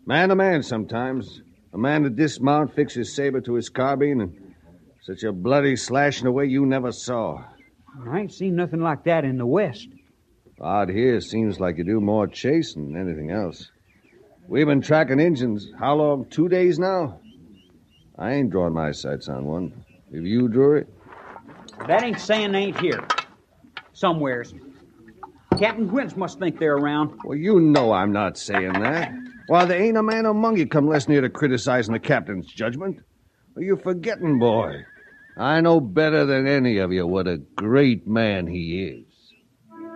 Man to man sometimes. A man to dismount, fix his saber to his carbine, and such a bloody slash in a way you never saw. I ain't seen nothing like that in the West. Out here, seems like you do more chasing than anything else. We've been tracking Injuns, how long, 2 days now? I ain't drawing my sights on one. Have you, Drury? That ain't saying they ain't here. Somewheres. Captain Gwynts must think they're around. Well, you know I'm not saying that. Why, there ain't a man among you come less near to criticizing the captain's judgment. Well, you're forgetting, boy. I know better than any of you what a great man he is.